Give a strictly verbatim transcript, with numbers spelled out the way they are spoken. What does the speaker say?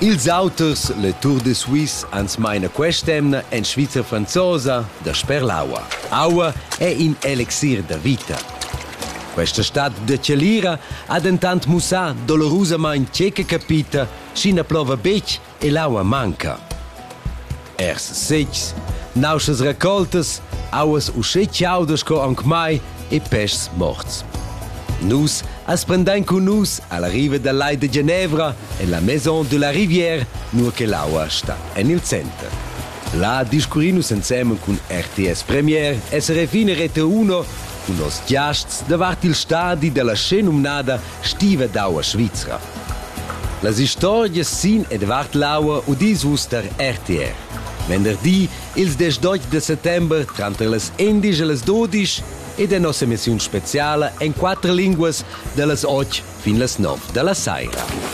Ils autors le Tour de Suisse ans meina questemna en Svizra franzosa da Sperlaua. Aua è in elixir da vita. Questa stat de Celira ha dentant mussà dolorosamain ceca capita scina plova bec e l'aua manca. Ers secs, nauschas raccoltas, auas uscetg audas co anc mai e pescs morts. Nus as prendain con nus alla riva del Lai de Ginevra e la Maison de la Rivière, nur che l'aua sta en il center. La discurinus insieme con R T S Premier e se refine rete uno con los giasts davart il stadi della scenumnada Stiva d'Aua Svizra. Las historias sin ed vart l'aua udis uster R T R. Venerdì, ils desdotg de settember, tra las endisch e las dodisch, e de nostra emissiun speciala en quattro linguas de las och fin las nov de la saira.